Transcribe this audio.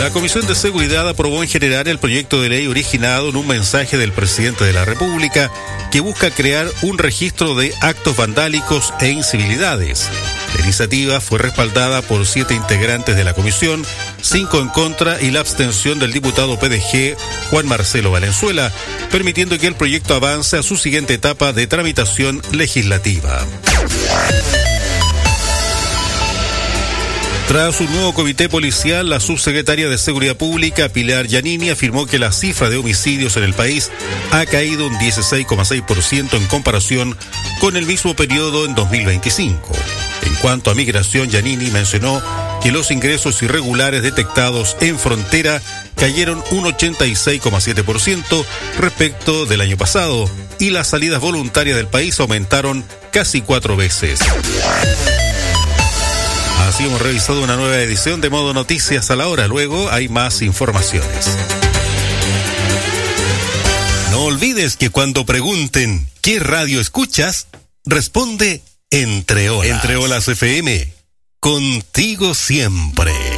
La Comisión de Seguridad aprobó en general el proyecto de ley originado en un mensaje del presidente de la República que busca crear un registro de actos vandálicos e incivilidades. La iniciativa fue respaldada por 7 integrantes de la comisión, 5 en contra y la abstención del diputado PDG Juan Marcelo Valenzuela, permitiendo que el proyecto avance a su siguiente etapa de tramitación legislativa. Tras un nuevo comité policial, la subsecretaria de Seguridad Pública, Pilar Giannini, afirmó que la cifra de homicidios en el país ha caído un 16,6% en comparación con el mismo periodo en 2025. En cuanto a migración, Giannini mencionó que los ingresos irregulares detectados en frontera cayeron un 86,7% respecto del año pasado y las salidas voluntarias del país aumentaron casi 4 veces. Así hemos revisado una nueva edición de Modo Noticias a la hora. Luego hay más informaciones. No olvides que cuando pregunten ¿qué radio escuchas? Responde Entre Olas. Entre Olas FM. Contigo siempre.